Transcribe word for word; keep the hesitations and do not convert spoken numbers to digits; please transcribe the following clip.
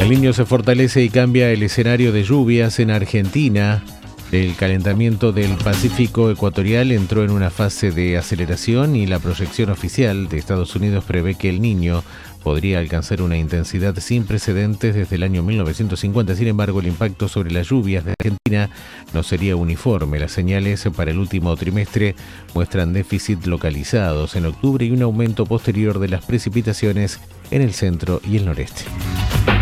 El Niño se fortalece y cambia el escenario de lluvias en Argentina. El calentamiento del Pacífico ecuatorial entró en una fase de aceleración y la proyección oficial de Estados Unidos prevé que el Niño podría alcanzar una intensidad sin precedentes desde el año mil novecientos cincuenta. Sin embargo, el impacto sobre las lluvias de Argentina no sería uniforme. Las señales para el último trimestre muestran déficit localizados en octubre y un aumento posterior de las precipitaciones en el centro y el noreste.